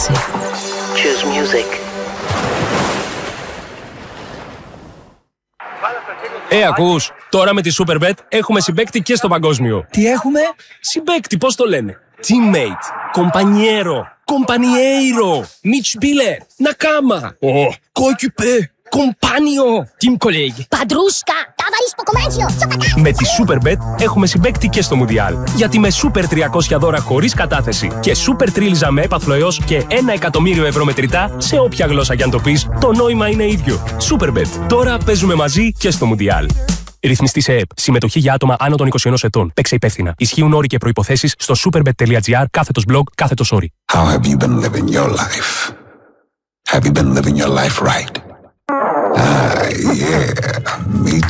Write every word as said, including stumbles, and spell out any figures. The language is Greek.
απόφαση. Choose music. Ε, ακούς, τώρα με τη Superbet έχουμε συμπαίκτη και στο παγκόσμιο. Τι έχουμε? Συμπαίκτη, πώς το λένε? Teammate, compañero, compañeiro, Mitspieler, Nakama, oh, coéquipier, compagno, team colleague. Παντρούσκα, ταβαρίσκο κομμάτσιο. Με τη Superbet έχουμε συμπαίκτη και στο Μουντιάλ. Γιατί με Super τριακόσια δώρα χωρίς κατάθεση και Super τρίλιζα με έπαθλο έως και ένα εκατομμύριο ευρώ μετρητά, σε όποια γλώσσα κι αν το πεις, το νόημα είναι ίδιο. Superbet. Τώρα παίζουμε μαζί και στο Μουντιάλ. Ρυθμιστή σε ΕΕΠ. Συμμετοχή για άτομα άνω των είκοσι ενός ετών. Παίξε υπεύθυνα. Ισχύουν όροι και προϋποθέσεις στο superbet.gr κάθετος blog κάθετος όροι. How have you been living your life? Have you been living your life right? Ah, yeah, me